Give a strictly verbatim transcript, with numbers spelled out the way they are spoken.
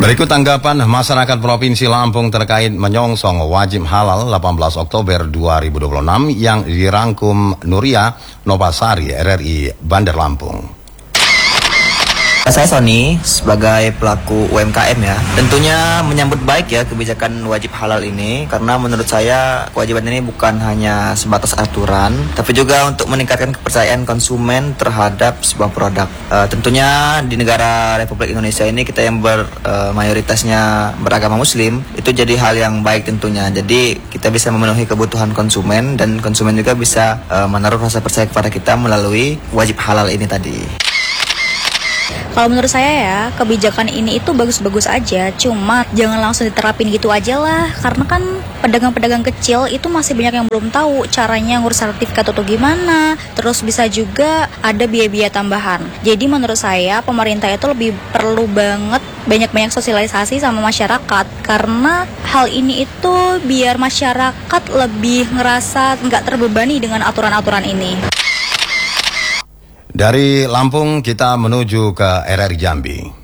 Berikut tanggapan masyarakat Provinsi Lampung terkait menyongsong wajib halal delapan belas Oktober dua ribu dua puluh enam yang dirangkum Nuria Novasari R R I Bandar Lampung. Saya Sony sebagai pelaku U M K M ya, tentunya menyambut baik ya kebijakan wajib halal ini, karena menurut saya kewajiban ini bukan hanya sebatas aturan, tapi juga untuk meningkatkan kepercayaan konsumen terhadap sebuah produk. E, tentunya di negara Republik Indonesia ini kita yang ber, e, mayoritasnya beragama Muslim, itu jadi hal yang baik tentunya. Jadi kita bisa memenuhi kebutuhan konsumen dan konsumen juga bisa e, menaruh rasa percaya kepada kita melalui wajib halal ini tadi. Kalau menurut saya ya, kebijakan ini itu bagus-bagus aja, cuma jangan langsung diterapin gitu aja lah, karena kan pedagang-pedagang kecil itu masih banyak yang belum tahu caranya ngurus sertifikat atau gimana, terus bisa juga ada biaya-biaya tambahan. Jadi menurut saya pemerintah itu lebih perlu banget banyak-banyak sosialisasi sama masyarakat, karena hal ini itu biar masyarakat lebih ngerasa nggak terbebani dengan aturan-aturan ini. Dari Lampung kita menuju ke R R I Jambi.